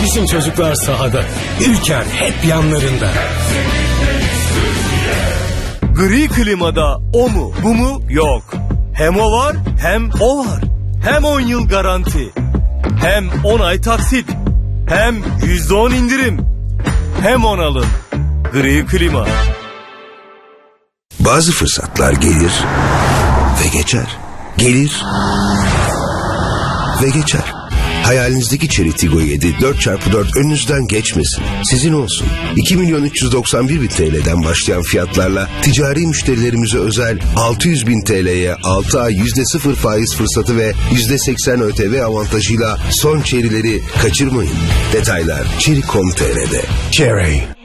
Bizim çocuklar sahada. Ülker hep yanlarında. Gri klimada o mu bu mu yok. Hem o var hem o var. Hem 10 yıl garanti. Hem 10 ay taksit. Hem %10 indirim. Hem 10 alın. Gri klima. Bazı fırsatlar gelir ve geçer. Gelir ve geçer. Hayalinizdeki Chery Tiggo 7 4x4 önünüzden geçmesin. Sizin olsun. 2.391.000 TL'den başlayan fiyatlarla ticari müşterilerimize özel 600.000 TL'ye 6 ay %0 faiz fırsatı ve %80 ÖTV avantajıyla son Chery'leri kaçırmayın. Detaylar Chery.com.tr'de. Chery.